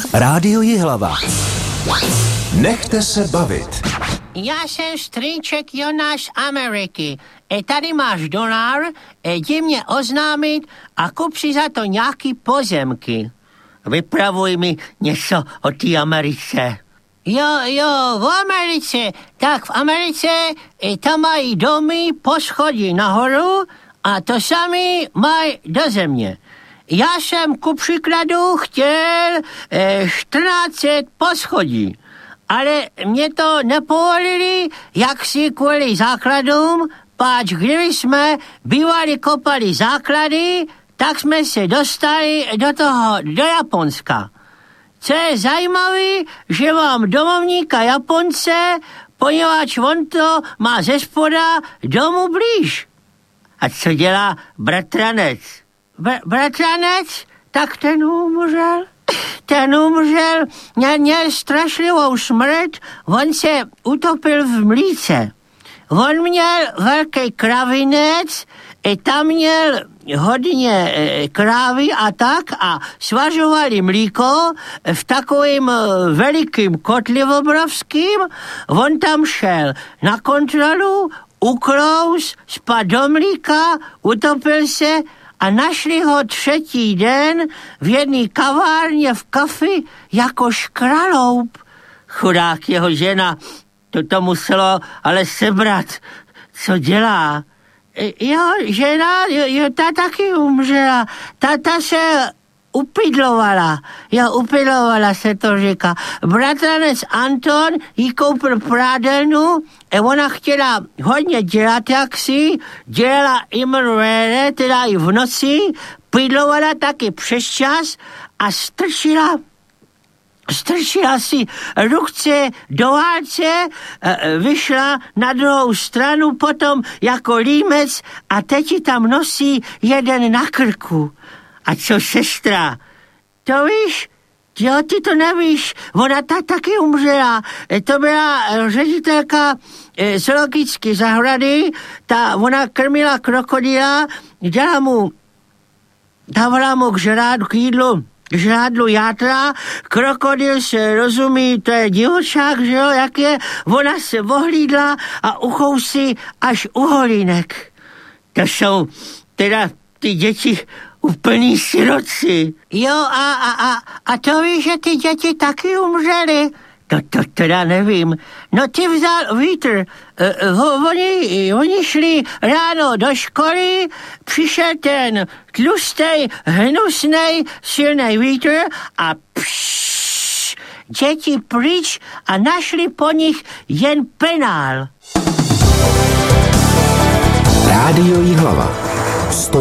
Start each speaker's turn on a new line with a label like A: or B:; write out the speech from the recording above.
A: Rádio Jihlava. Nechte se bavit.
B: Já jsem strýček Jonáš z Ameriky. Tady máš $, jdi mě oznámit a kup si za to nějaký pozemky. Vypravuj mi něco o té Americe. Jo, v Americe. Tak v Americe tam mají domy po schodí nahoru a to sami mají do země. Já jsem ku příkladu chtěl 1400 poschodí, ale mě to nepovolili, jak si kvůli základům, páč když jsme bývali kopali základy, tak jsme se dostali do Japonska. Co je zajímavé, že mám domovníka Japonce, poněvadž on to má ze spoda domu blíž. A co dělá bratranec? Bratranec? Tak ten umřel. Měl strašlivou smrt, on se utopil v mlýce. On měl velký kravinec, tam měl hodně krávy a tak a svažovali mlíko v takovým velikým kotli obrovským. On tam šel na kontrolu, uklous, spadl do mlíka, utopil se a našli ho třetí den v jedné kavárně v kafi jako škraloup. Chudák jeho žena, to muselo ale sebrat. Co dělá? Jo, žena, ta taky umřela. Ta se upydlovala. Upydlovala se to říká. Bratranec Anton jí koupil prádelnu a ona chtěla hodně dělat jaksi, dělala imrvére, teda i v noci, pydlovala taky přes čas a strčila si ruce do válce, vyšla na druhou stranu, potom jako límec a teď ji tam nosí jeden na krku. A co sestra? To víš? Jo, ty to nevíš. Ona taky umřela. To byla ředitelka zoologické zahrady. Ona krmila krokodýla, dávala mu k jídlu žrádlu játra, krokodýl se rozumí, to je divočák, že jo, jak je, ona se vohlídla a uchousí až uholínek. To jsou teda ty děti úplný siroci. Jo, a to víš, že ty děti taky umřely? To teda nevím. No ty vzal vítr. Oni šli ráno do školy, přišel ten tlustej, hnusnej, silnej vítr a děti pryč a našli po nich jen penál.
A: Rádio Jihlava.